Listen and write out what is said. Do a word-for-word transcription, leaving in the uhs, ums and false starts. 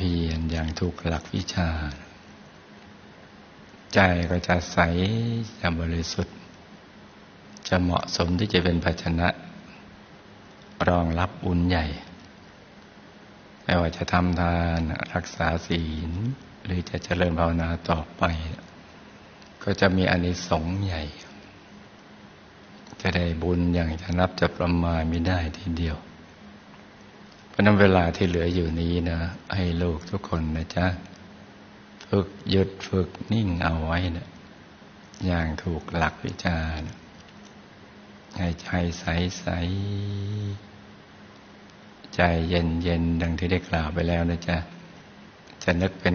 พียรอย่างถูกหลักวิชาใจก็จะใสจะบริสุทธิ์จะเหมาะสมที่จะเป็นภาชนะรองรับบุญใหญ่ไม่ว่าจะทำทานรักษาศีลหรือจะเจริญภาวนาต่อไปก็จะมีอานิสงส์ใหญ่จะได้บุญอย่างจะนับจะประมาณไม่ได้ทีเดียวเพราะนั้นเวลาที่เหลืออยู่นี้นะให้ลูกทุกคนนะจ๊ะฝึกหยุดฝึกนิ่งเอาไว้นะอย่างถูกหลักวิชานะให้ใจใสๆใจเย็นๆดังที่ได้กล่าวไปแล้วนะจ๊ะจะนึกเป็น